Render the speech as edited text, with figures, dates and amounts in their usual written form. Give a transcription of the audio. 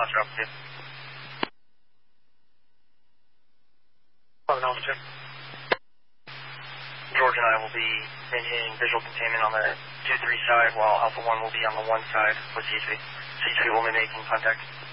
Roger, Alpha 2. 11 Alpha 2. George and I will be maintaining visual containment on the 2-3 side, while Alpha 1 will be on the 1 side with C3. C3 will be making contact.